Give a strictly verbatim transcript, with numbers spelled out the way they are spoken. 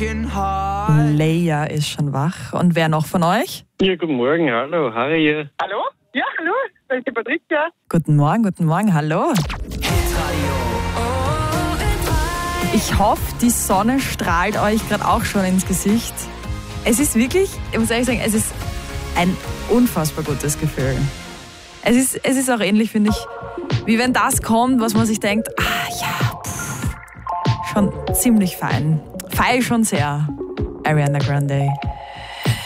Leia ist schon wach. Und wer noch von euch? Ja, guten Morgen, hallo, Harry hier. Hallo? Ja, hallo, das ist die Patricia. Guten Morgen, guten Morgen, hallo. Ich hoffe, die Sonne strahlt euch gerade auch schon ins Gesicht. Es ist wirklich, ich muss ehrlich sagen, es ist ein unfassbar gutes Gefühl. Es ist, es ist auch ähnlich, finde ich, wie wenn das kommt, was man sich denkt, ah ja, pff, schon ziemlich fein. Feier schon sehr. Ariana Grande.